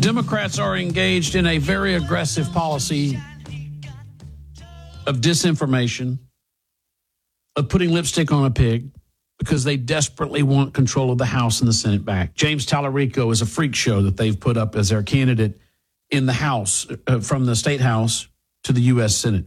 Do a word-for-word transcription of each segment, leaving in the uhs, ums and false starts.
Democrats are engaged in a very aggressive policy of disinformation, of putting lipstick on a pig, because they desperately want control of the House and the Senate back. James Tallarico is a freak show that they've put up as their candidate in the House, uh, from the State House to the U S Senate.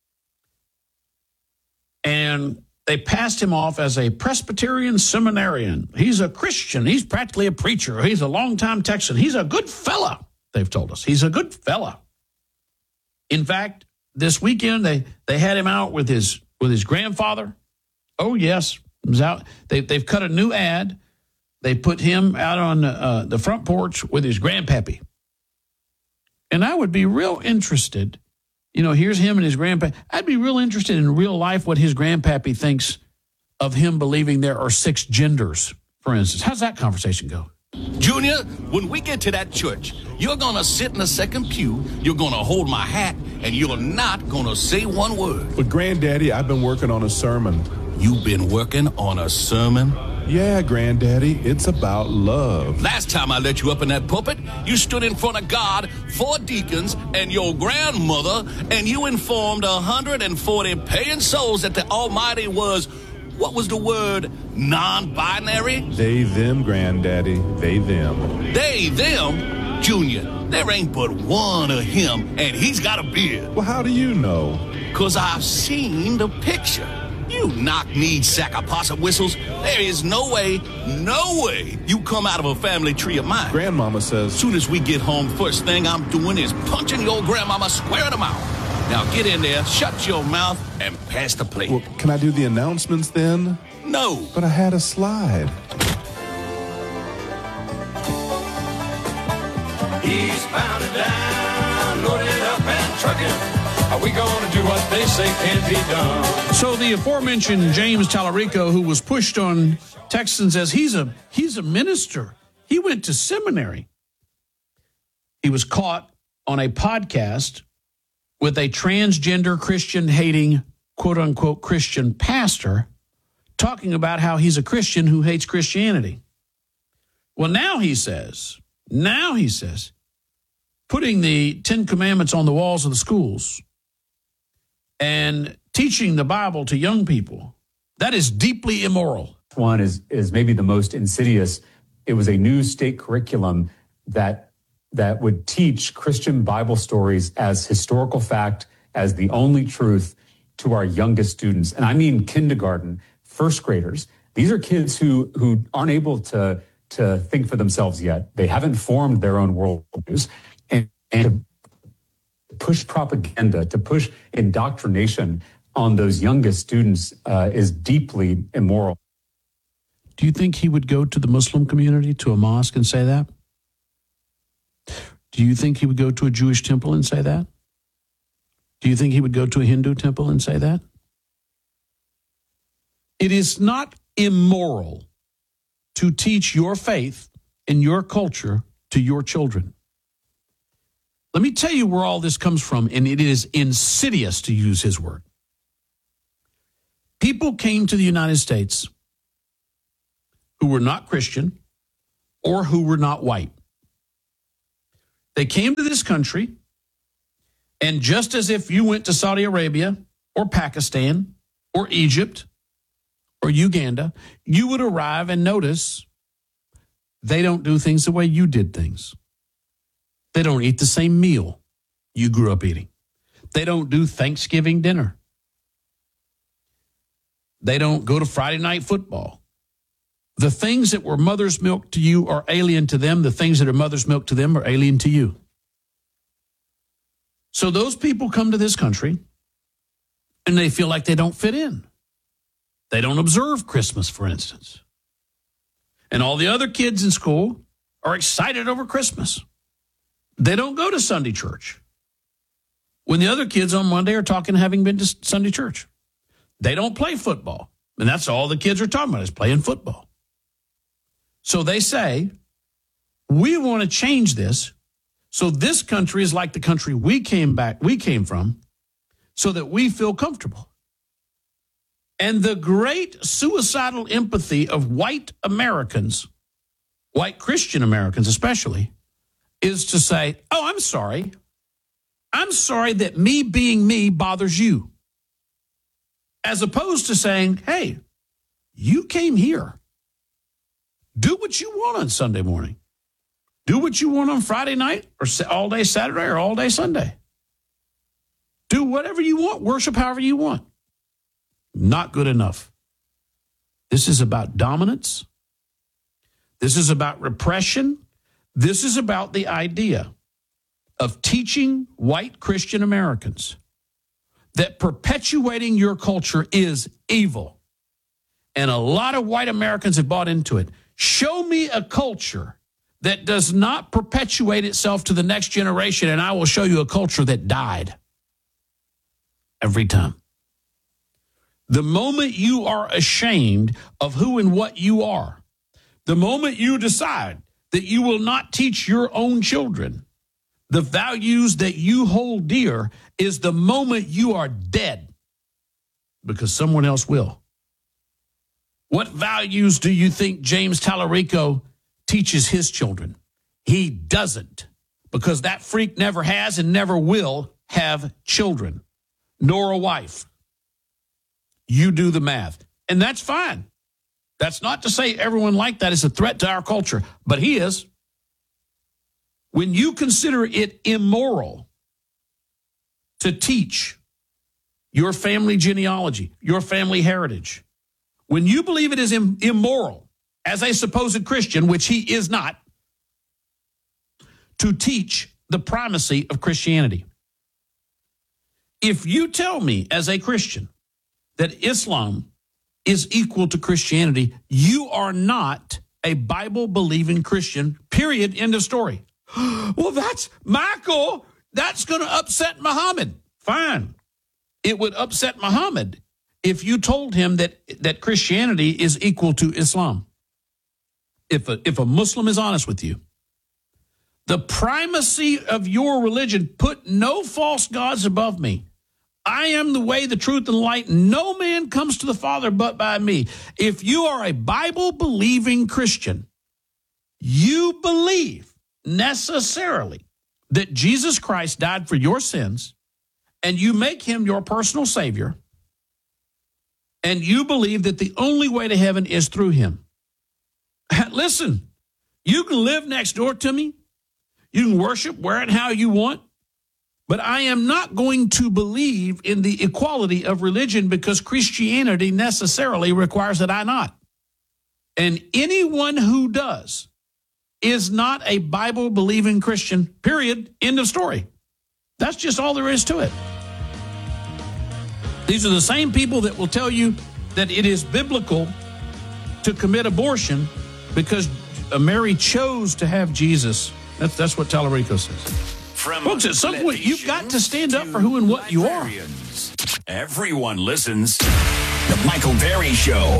And they passed him off as a Presbyterian seminarian. He's a Christian. He's practically a preacher. He's a longtime Texan. He's a good fella, they've told us. He's a good fella. In fact, this weekend, they, they had him out with his with his grandfather. Oh, yes. He was out. They, they've cut a new ad. They put him out on uh, the front porch with his grandpappy. And I would be real interested. You know, here's him and his grandpa. I'd be real interested in real life what his grandpappy thinks of him believing there are six genders, for instance. How's that conversation go? Junior, when we get to that church, you're going to sit in the second pew, you're going to hold my hat, and you're not going to say one word. But, Granddaddy, I've been working on a sermon. You've been working on a sermon? Yeah, Granddaddy, it's about love. Last time I let you up in that pulpit, you stood in front of God, four deacons, and your grandmother, and you informed one hundred forty paying souls that the Almighty was, what was the word, non-binary? They, them, Granddaddy, they, them. They, them? Junior, there ain't but one of him, and he's got a beard. Well, how do you know? Because I've seen the picture. You knock-kneed sack of possum whistles. There is no way, no way you come out of a family tree of mine. Grandmama says... Soon as we get home, first thing I'm doing is punching your grandmama square in the mouth. Now get in there, shut your mouth, and pass the plate. Well, can I do the announcements then? No. But I had a slide. Eastbound and down, loaded up and trucking. Are we going to do what they say can't be done? So the aforementioned James Tallarico, who was pushed on Texans as he's a he's a minister. He went to seminary. He was caught on a podcast with a transgender Christian-hating, quote-unquote, Christian pastor talking about how he's a Christian who hates Christianity. Well, now he says, now he says, putting the Ten Commandments on the walls of the schools and teaching the Bible to young people, that is deeply immoral. One is is maybe the most insidious. It was a new state curriculum that that would teach Christian Bible stories as historical fact, as the only truth to our youngest students. And I mean kindergarten, first graders. These are kids who who aren't able to, to think for themselves yet. They haven't formed their own worldviews. And, and push propaganda, to push indoctrination on those youngest students uh, is deeply immoral. Do you think he would go to the Muslim community, to a mosque, and say that? Do you think he would go to a Jewish temple and say that? Do you think he would go to a Hindu temple and say that? It is not immoral to teach your faith and your culture to your children. Let me tell you where all this comes from, and it is insidious, to use his word. People came to the United States who were not Christian or who were not white. They came to this country, and just as if you went to Saudi Arabia or Pakistan or Egypt or Uganda, you would arrive and notice they don't do things the way you did things. They don't eat the same meal you grew up eating. They don't do Thanksgiving dinner. They don't go to Friday night football. The things that were mother's milk to you are alien to them. The things that are mother's milk to them are alien to you. So those people come to this country and they feel like they don't fit in. They don't observe Christmas, for instance. And all the other kids in school are excited over Christmas. They don't go to Sunday church. When the other kids on Monday are talking, having been to Sunday church. They don't play football. And that's all the kids are talking about, is playing football. So they say, we want to change this so this country is like the country we came back, we came from, so that we feel comfortable. And the great suicidal empathy of white Americans, white Christian Americans especially, is to say, oh, I'm sorry. I'm sorry that me being me bothers you. As opposed to saying, hey, you came here. Do what you want on Sunday morning. Do what you want on Friday night or all day Saturday or all day Sunday. Do whatever you want. Worship however you want. Not good enough. This is about dominance. This is about repression. This is about the idea of teaching white Christian Americans that perpetuating your culture is evil. And a lot of white Americans have bought into it. Show me a culture that does not perpetuate itself to the next generation, and I will show you a culture that died. Every time. The moment you are ashamed of who and what you are, the moment you decide that you will not teach your own children the values that you hold dear, is the moment you are dead, because someone else will. What values do you think James Tallarico teaches his children? He doesn't, because that freak never has and never will have children, nor a wife. You do the math, and that's fine. That's not to say everyone like that is a threat to our culture, but he is. When you consider it immoral to teach your family genealogy, your family heritage, when you believe it is im- immoral as a supposed Christian, which he is not, to teach the primacy of Christianity. If you tell me as a Christian that Islam is equal to Christianity, you are not a Bible-believing Christian, period, end of story. Well, that's, Michael, that's going to upset Muhammad. Fine. It would upset Muhammad if you told him that, that Christianity is equal to Islam. If a, if a Muslim is honest with you. The primacy of your religion, put no false gods above me. I am the way, the truth, and the light. No man comes to the Father but by me. If you are a Bible-believing Christian, you believe necessarily that Jesus Christ died for your sins, and you make him your personal Savior, and you believe that the only way to heaven is through him. Listen, you can live next door to me. You can worship where and how you want. But I am not going to believe in the equality of religion, because Christianity necessarily requires that I not. And anyone who does is not a Bible-believing Christian, period, end of story. That's just all there is to it. These are the same people that will tell you that it is biblical to commit abortion because Mary chose to have Jesus. That's, that's what Tallarico says. From Folks, at some point, you've got to stand up for who and what you are. Everyone listens. The Michael Berry Show.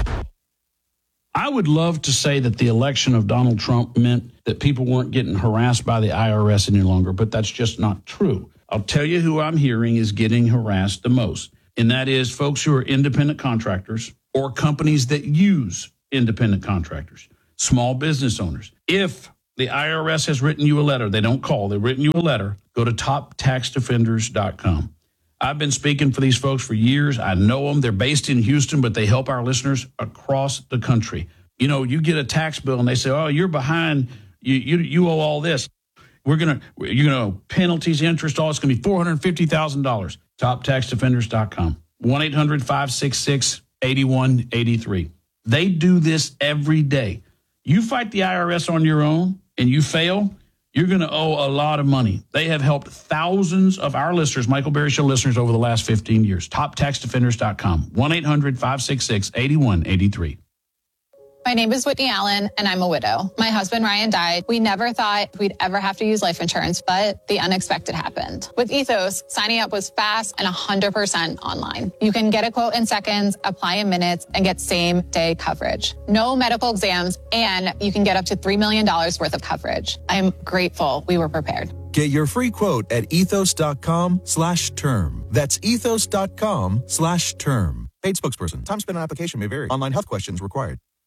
I would love to say that the election of Donald Trump meant that people weren't getting harassed by the I R S any longer, but that's just not true. I'll tell you who I'm hearing is getting harassed the most, and that is folks who are independent contractors or companies that use independent contractors, small business owners. If the I R S has written you a letter, they don't call, they've written you a letter, go to top tax defenders dot com. I've been speaking for these folks for years. I know them. They're based in Houston, but they help our listeners across the country. You know, you get a tax bill and they say, oh, you're behind. You you, you owe all this. We're going to, you know, penalties, interest, all it's going to be four hundred fifty thousand dollars. top tax defenders dot com. one eight hundred five six six eight one eight three. They do this every day. You fight the I R S on your own and you fail, you're going to owe a lot of money. They have helped thousands of our listeners, Michael Berry Show listeners, over the last fifteen years. top tax defenders dot com. one eight hundred five six six eight one eight three. My name is Whitney Allen, and I'm a widow. My husband, Ryan, died. We never thought we'd ever have to use life insurance, but the unexpected happened. With Ethos, signing up was fast and one hundred percent online. You can get a quote in seconds, apply in minutes, and get same-day coverage. No medical exams, and you can get up to three million dollars worth of coverage. I'm grateful we were prepared. Get your free quote at ethos.com slash term. That's ethos.com slash term. Paid spokesperson. Time spent on application may vary. Online health questions required.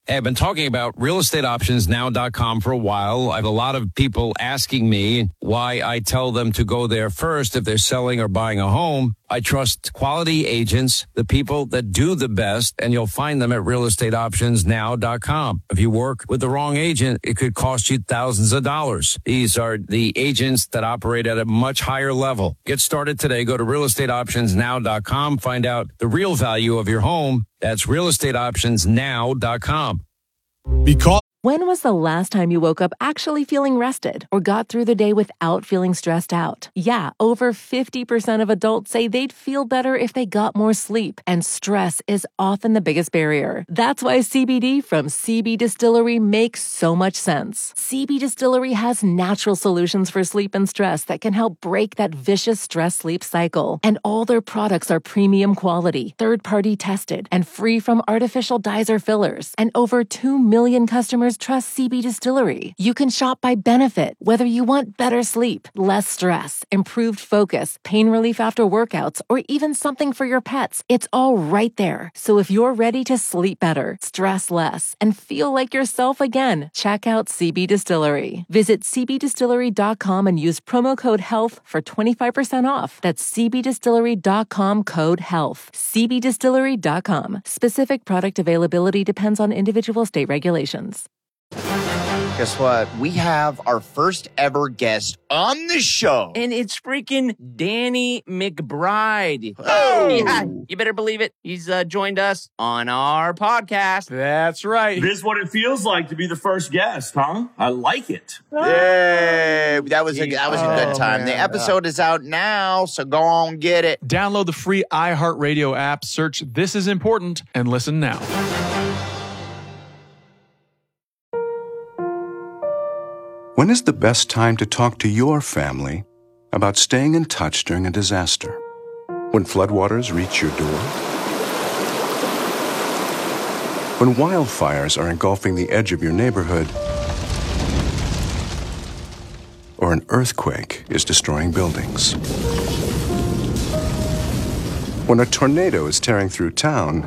Hey, I've been talking about real estate options now dot com for a while. I have a lot of people asking me why I tell them to go there first if they're selling or buying a home. I trust quality agents, the people that do the best, and you'll find them at real estate options now dot com. If you work with the wrong agent, it could cost you thousands of dollars. These are the agents that operate at a much higher level. Get started today. Go to real estate options now dot com. Find out the real value of your home. That's real estate options now dot com. Because when was the last time you woke up actually feeling rested or got through the day without feeling stressed out? Yeah, over fifty percent of adults say they'd feel better if they got more sleep, and stress is often the biggest barrier. That's why C B D from C B Distillery makes so much sense. C B Distillery has natural solutions for sleep and stress that can help break that vicious stress-sleep cycle. And all their products are premium quality, third-party tested, and free from artificial dyes or fillers. And over two million customers trust C B Distillery. You can shop by benefit, whether you want better sleep, less stress, improved focus, pain relief after workouts, or even something for your pets. It's all right there. So if you're ready to sleep better, stress less, and feel like yourself again, check out C B Distillery. Visit c b distillery dot com and use promo code HEALTH for twenty-five percent off. That's c b distillery dot com code HEALTH. c b distillery dot com. Specific product availability depends on individual state regulations. Guess what? We have our first ever guest on the show. And it's freaking Danny McBride. Oh! Yeah, you better believe it. He's uh, joined us on our podcast. That's right. This is what it feels like to be the first guest, huh? I like it. Yay! That was a, that was a good time. Oh, the man. episode is out now, so go on, get it. Download the free iHeartRadio app, search This Is Important, and listen now. When is the best time to talk to your family about staying in touch during a disaster? When floodwaters reach your door? When wildfires are engulfing the edge of your neighborhood? Or an earthquake is destroying buildings? When a tornado is tearing through town?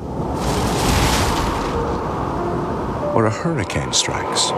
Or a hurricane strikes?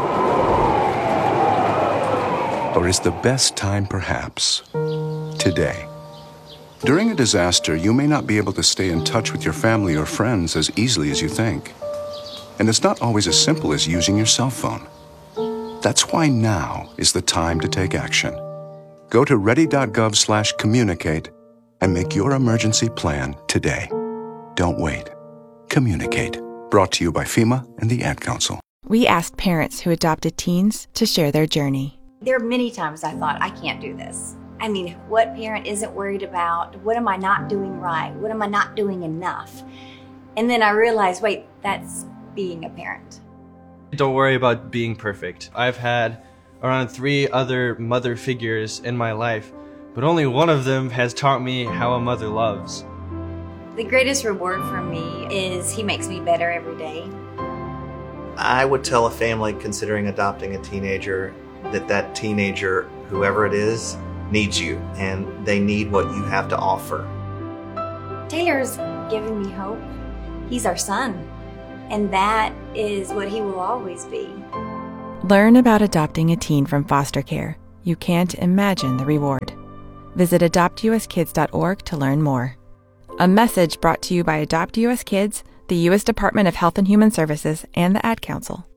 Or is the best time perhaps today? During a disaster, you may not be able to stay in touch with your family or friends as easily as you think. And it's not always as simple as using your cell phone. That's why now is the time to take action. Go to ready.gov slash communicate and make your emergency plan today. Don't wait. Communicate. Brought to you by FEMA and the Ad Council. We asked parents who adopted teens to share their journey. There are many times I thought, I can't do this. I mean, what parent isn't worried about? What am I not doing right? What am I not doing enough? And then I realized, wait, that's being a parent. Don't worry about being perfect. I've had around three other mother figures in my life, but only one of them has taught me how a mother loves. The greatest reward for me is he makes me better every day. I would tell a family considering adopting a teenager that that teenager, whoever it is, needs you, and they need what you have to offer. Taylor's given me hope. He's our son, and that is what he will always be. Learn about adopting a teen from foster care. You can't imagine the reward. Visit adopt u s kids dot org to learn more. A message brought to you by Adopt U S Kids, the U S Department of Health and Human Services, and the Ad Council.